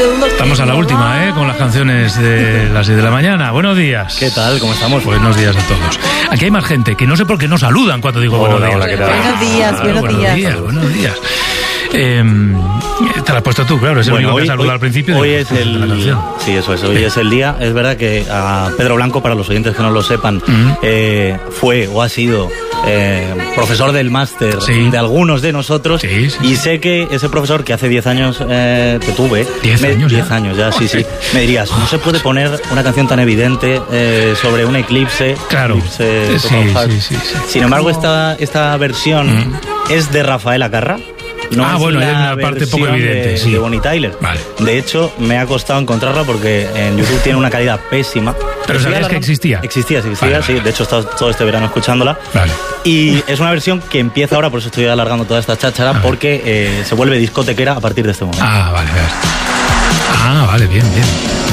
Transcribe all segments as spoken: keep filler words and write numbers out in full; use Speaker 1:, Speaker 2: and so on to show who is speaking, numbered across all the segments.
Speaker 1: Estamos a la última, ¿eh? Con las canciones de las diez de la mañana. Buenos días.
Speaker 2: ¿Qué tal? ¿Cómo estamos?
Speaker 1: Buenos días a todos. Aquí hay más gente que no sé por qué no saludan cuando digo
Speaker 2: hola,
Speaker 1: buenos días.
Speaker 2: Hola, ¿qué tal?
Speaker 3: Buenos días,
Speaker 1: Ah,
Speaker 3: buenos,
Speaker 1: buenos
Speaker 3: días.
Speaker 1: días. Buenos días. Eh, te la has puesto tú, claro. Es el
Speaker 2: Bueno,
Speaker 1: único
Speaker 2: hoy,
Speaker 1: que saluda
Speaker 2: hoy,
Speaker 1: al principio.
Speaker 2: Hoy
Speaker 1: de,
Speaker 2: es
Speaker 1: de
Speaker 2: el...
Speaker 1: la canción.
Speaker 2: Sí, eso es. Hoy es el día. Es verdad que a Pedro Blanco, para los oyentes que no lo sepan,
Speaker 1: Uh-huh.
Speaker 2: eh, fue o ha sido eh, profesor del máster
Speaker 1: Sí.
Speaker 2: de algunos de nosotros.
Speaker 1: Sí, sí,
Speaker 2: y
Speaker 1: sí.
Speaker 2: sé que ese profesor que hace diez años eh, te tuve...
Speaker 1: ¿Diez
Speaker 2: me-
Speaker 1: años ya?
Speaker 2: diez años ya, sí, sí. Me dirías, no se puede poner una canción tan evidente eh, sobre un eclipse.
Speaker 1: Claro.
Speaker 2: eclipse
Speaker 1: Sí,
Speaker 2: total.
Speaker 1: sí, sí, sí.
Speaker 2: Sin embargo, esta, esta versión
Speaker 1: Mm.
Speaker 2: es de Rafael Acarra. No
Speaker 1: Ah,
Speaker 2: es
Speaker 1: bueno,
Speaker 2: la
Speaker 1: hay una parte poco
Speaker 2: versión
Speaker 1: evidente,
Speaker 2: de,
Speaker 1: sí.
Speaker 2: de Bonnie Tyler.
Speaker 1: Vale.
Speaker 2: De hecho, me ha costado encontrarla porque en YouTube tiene una calidad pésima.
Speaker 1: Pero
Speaker 2: Estoy
Speaker 1: ¿sabías que
Speaker 2: alargando-
Speaker 1: existía?
Speaker 2: Existía, sí, existía,
Speaker 1: Vale,
Speaker 2: sí.
Speaker 1: vale.
Speaker 2: De hecho, he estado todo este verano escuchándola.
Speaker 1: Vale.
Speaker 2: Y es una versión que empieza ahora, por eso estoy alargando toda esta cháchara,
Speaker 1: ver.
Speaker 2: porque eh, se vuelve discotequera a partir de este momento.
Speaker 1: Ah, vale, vale. Ah, vale, bien, bien.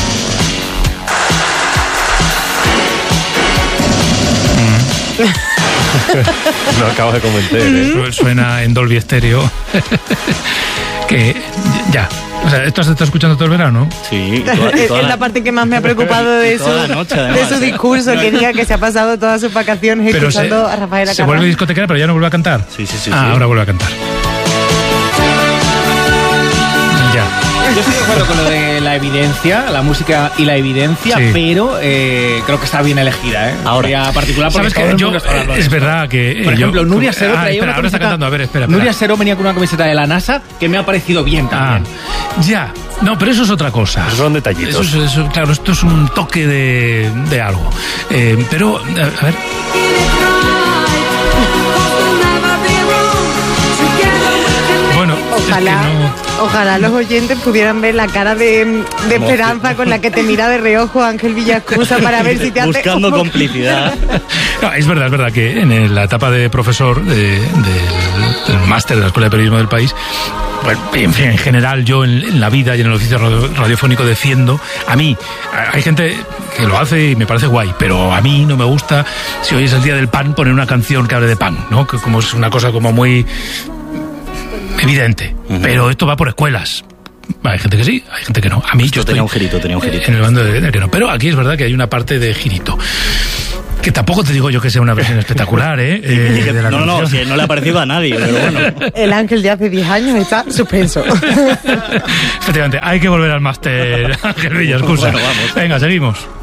Speaker 4: No acabas de convencer, ¿eh?
Speaker 1: Su- Suena en Dolby Stereo. Que ya. O sea, ¿esto se está escuchando todo el verano?
Speaker 2: Sí, y toda, y
Speaker 3: Es
Speaker 2: toda
Speaker 3: la parte que más me ha preocupado de su,
Speaker 2: toda la noche, además,
Speaker 3: de su
Speaker 2: ¿eh?
Speaker 3: discurso, que diga que se ha pasado todas sus vacaciones
Speaker 1: Pero se,
Speaker 3: escuchando a Rafael
Speaker 1: se
Speaker 3: Acarra.
Speaker 1: vuelve discotequera, pero ya no vuelve a cantar.
Speaker 2: Sí, sí, sí,
Speaker 1: Ah,
Speaker 2: sí.
Speaker 1: ahora vuelve a cantar. Ya.
Speaker 5: Yo estoy de acuerdo con lo de la evidencia, la música y la evidencia,
Speaker 1: Sí.
Speaker 5: pero eh, creo que está bien elegida, ¿eh?
Speaker 2: Ahora.
Speaker 5: Nuria particular, porque
Speaker 1: ¿Sabes
Speaker 5: todo
Speaker 1: qué?
Speaker 5: el
Speaker 1: Yo,
Speaker 5: mundo está hablando de
Speaker 1: es
Speaker 5: esto.
Speaker 1: verdad que...
Speaker 5: Por
Speaker 1: eh,
Speaker 5: ejemplo,
Speaker 1: yo-
Speaker 5: Nuria Seró
Speaker 1: Ah,
Speaker 5: traía
Speaker 1: espera,
Speaker 5: una
Speaker 1: ahora está
Speaker 5: camiseta-
Speaker 1: cantando. A ver, espera, espera.
Speaker 5: Nuria Seró venía con una camiseta de la NASA que me ha parecido bien
Speaker 1: Ah,
Speaker 5: también.
Speaker 1: ya. No, pero eso es otra cosa.
Speaker 4: Esos son detallitos.
Speaker 1: Eso es- eso- claro, esto es un toque de, de algo. Eh, pero, a, a ver... Bueno,
Speaker 3: Ojalá,
Speaker 1: es que no...
Speaker 3: ojalá los oyentes pudieran ver la cara de, de esperanza con la que te mira de reojo Ángel Villascusa para ver si te hace...
Speaker 2: Buscando
Speaker 3: como-
Speaker 2: complicidad.
Speaker 1: No, es verdad, es verdad que en la etapa de profesor de- del, del máster de la Escuela de Periodismo del país, bueno, en, fin, en general yo en, en la vida y en el oficio radio- radiofónico defiendo, a mí, a- hay gente que lo hace y me parece guay, pero a mí no me gusta, si hoy es el día del pan, poner una canción que hable de pan, ¿no? Que como es una cosa como muy evidente,
Speaker 2: Ujú.
Speaker 1: pero esto va por escuelas. Hay gente que sí, hay gente que no. A mí
Speaker 2: Esto
Speaker 1: yo estoy
Speaker 2: tenía un girito, tenía un girito.
Speaker 1: en el bando de, de que no. Pero aquí es verdad que hay una parte de girito. Que tampoco te digo yo que sea una versión espectacular, ¿eh? Eh,
Speaker 2: Y que-
Speaker 1: de la
Speaker 2: no, no, no,
Speaker 1: canción.
Speaker 2: si no le ha parecido a nadie, pero bueno.
Speaker 3: El Ángel de hace diez años está suspenso.
Speaker 1: Efectivamente, hay que volver al máster Ángel Villascusa.
Speaker 2: Bueno, vamos.
Speaker 1: Venga, seguimos.